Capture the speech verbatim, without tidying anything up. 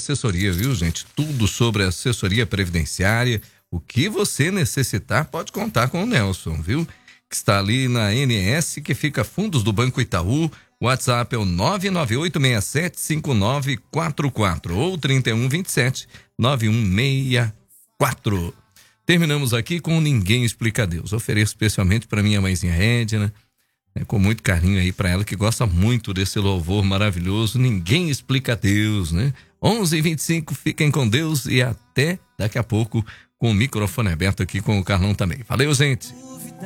Assessoria, viu, gente? Tudo sobre assessoria previdenciária. O que você necessitar, pode contar com o Nelson, viu? Que está ali na N S, que fica fundos do Banco Itaú. O WhatsApp é o nove nove oito seis sete cinco nove quatro quatro ou trinta e um, vinte e sete, nove um seis quatro. Terminamos aqui com Ninguém Explica Deus. Ofereço especialmente para minha mãezinha Edna, né, com muito carinho aí para ela, que gosta muito desse louvor maravilhoso. Ninguém Explica Deus, né? onze e vinte e cinco, fiquem com Deus e até daqui a pouco com o microfone aberto aqui com o Carlão também. Valeu, gente!